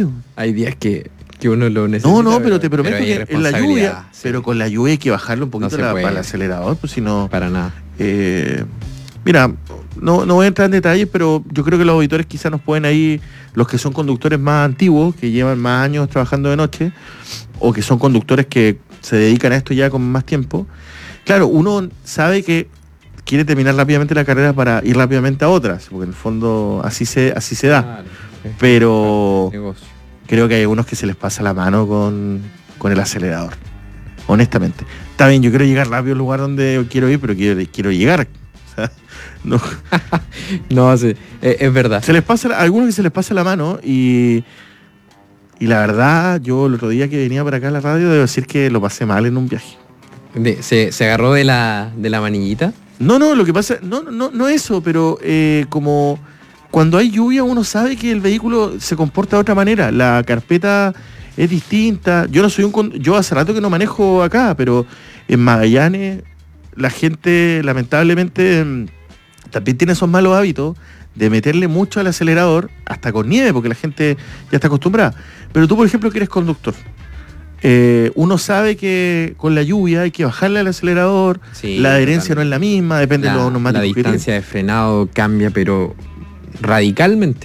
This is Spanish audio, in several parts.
radio. Hay días que uno lo necesita. No, pero te prometo que en la lluvia, sí. Pero con la lluvia hay que bajarle un poquito No para el acelerador, pues si no... Para nada. Mira, no voy a entrar en detalles, pero yo creo que los auditores quizás nos pueden ahí, los que son conductores más antiguos, que llevan más años trabajando de noche, o que son conductores que se dedican a esto ya con más tiempo. Claro, uno sabe que quiere terminar rápidamente la carrera para ir rápidamente a otras, porque en el fondo así se da. Claro, pero negocio. Creo que hay algunos que se les pasa la mano con el acelerador, honestamente. Está bien, yo quiero llegar rápido al lugar donde quiero ir, pero quiero llegar. O sea, no. No, sí, es verdad. A algunos que se les pasa la mano y la verdad, yo el otro día que venía para acá a la radio, debo decir que lo pasé mal en un viaje. ¿Se agarró de la manillita? No, lo que pasa, no eso, pero como cuando hay lluvia uno sabe que el vehículo se comporta de otra manera, la carpeta es distinta. Yo hace rato que no manejo acá, pero en Magallanes la gente lamentablemente también tiene esos malos hábitos de meterle mucho al acelerador, hasta con nieve, porque la gente ya está acostumbrada. Pero tú, por ejemplo, que eres conductor, uno sabe que con la lluvia hay que bajarle al acelerador, sí, la adherencia no es la misma, depende de los neumáticos. La distancia de frenado cambia, pero radicalmente.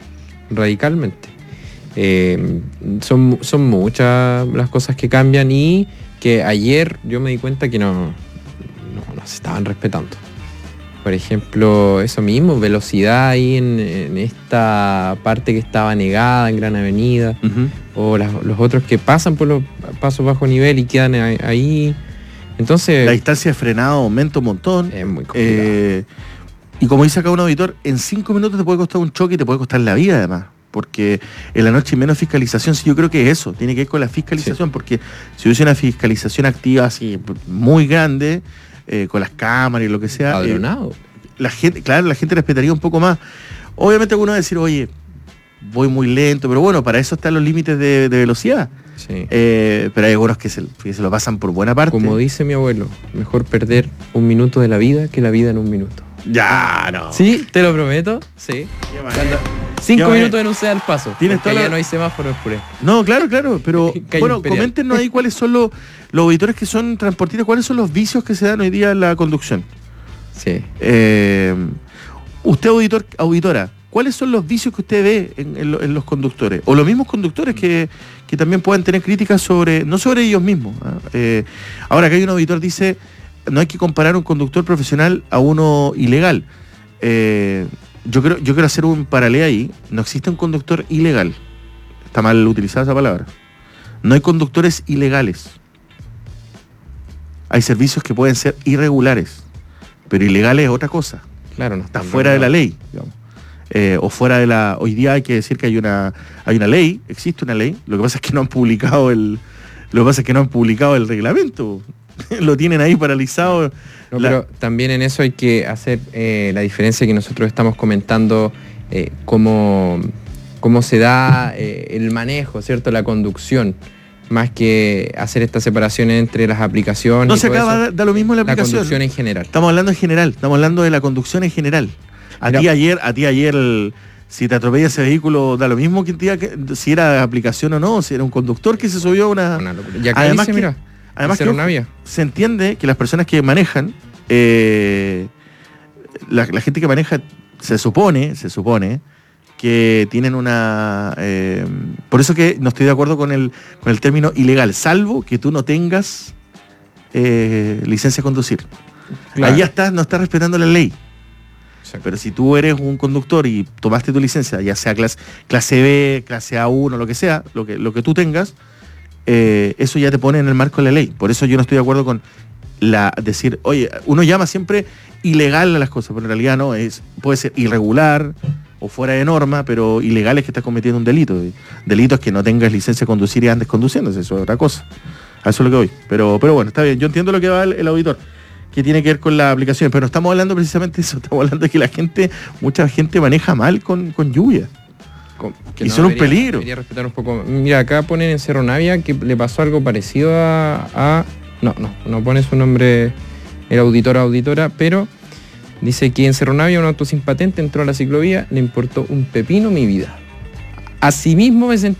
Son muchas las cosas que cambian y que ayer yo me di cuenta que no se estaban respetando. Por ejemplo, eso mismo, velocidad ahí en esta parte que estaba negada en Gran Avenida, o los otros que pasan por los pasos bajo nivel y quedan ahí. Entonces, la distancia de frenado aumenta un montón. Es muy complicado. Y como dice acá un auditor, en 5 minutos te puede costar un choque y te puede costar la vida además. Porque en la noche hay menos fiscalización. Sí, yo creo que eso tiene que ver con la fiscalización, sí. Porque si hubiese una fiscalización activa así muy grande, con las cámaras y lo que sea, la gente respetaría un poco más. Obviamente algunos van a decir, oye, voy muy lento, pero bueno, para eso están los límites de velocidad. Sí. Pero hay algunos que se lo pasan por buena parte. Como dice mi abuelo, mejor perder 1 minuto de la vida que la vida en 1 minuto. Ya, no. Sí, te lo prometo. Sí. 5 minutos en un sea al paso. Porque ya no hay semáforo, es puré. No, claro. Pero bueno, coméntenos ahí cuáles son los auditores que son transportistas, cuáles son los vicios que se dan hoy día en la conducción. Sí. Usted, auditora, ¿cuáles son los vicios que usted ve en los conductores? O los mismos conductores que también puedan tener críticas no sobre ellos mismos. Ahora que hay un auditor dice, no hay que comparar un conductor profesional a uno ilegal. Yo quiero hacer un paralelo ahí. No existe un conductor ilegal. Está mal utilizada esa palabra. No hay conductores ilegales. Hay servicios que pueden ser irregulares, pero ilegales es otra cosa. Claro, no está fuera de la ley, digamos. O fuera de la... Hoy día hay que decir que hay una ley, existe una ley. Lo que pasa es que no han publicado el reglamento. Lo tienen ahí paralizado. No, pero también en eso hay que hacer la diferencia que nosotros estamos comentando, cómo se da el manejo, ¿cierto? La conducción, más que hacer esta separación entre las aplicaciones. No se acaba, da lo mismo la aplicación. La conducción en general. Estamos hablando en general, estamos hablando de la conducción en general. A ti ayer, si te atropella ese vehículo, da lo mismo si era aplicación o no, si era un conductor que se subió a una locura. Y acá dice, mira, además que se entiende que las personas que manejan, la gente que maneja, se supone que tienen una... por eso que no estoy de acuerdo con el término ilegal, salvo que tú no tengas licencia de conducir. Claro. Ahí ya no estás respetando la ley. Exacto. Pero si tú eres un conductor y tomaste tu licencia, ya sea clase B, clase A1, lo que sea, lo que tú tengas, eso ya te pone en el marco de la ley. Por eso yo no estoy de acuerdo con decir, oye, uno llama siempre ilegal a las cosas, pero en realidad no, puede ser irregular o fuera de norma, pero ilegal es que estás cometiendo un delito. Delito es que no tengas licencia de conducir y andes conduciendo, eso es otra cosa. A eso es lo que voy. Pero bueno, está bien, yo entiendo lo que va el auditor, que tiene que ver con las aplicaciones, pero no estamos hablando precisamente de eso, estamos hablando de que mucha gente maneja mal con lluvia. Y son un peligro. Debería respetar un poco. Mira, acá ponen en Cerro Navia que le pasó algo parecido a no pone su nombre el auditor o auditora, pero dice que en Cerro Navia un auto sin patente entró a la ciclovía, le importó un pepino mi vida. Asimismo me sentí